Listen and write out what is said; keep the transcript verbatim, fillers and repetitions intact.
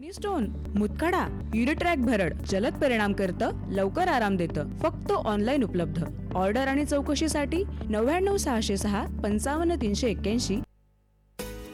Kidney stone, मुतखडा, युरिट्रॅक भरड जलद परिणाम करतं, लवकर आराम देतं. फक्त ऑनलाईन उपलब्ध. ऑर्डर आणि चौकशीसाठी नव्याण्णव सहाशे सहा पंचावन्न तीनशे एक्क्याऐंशी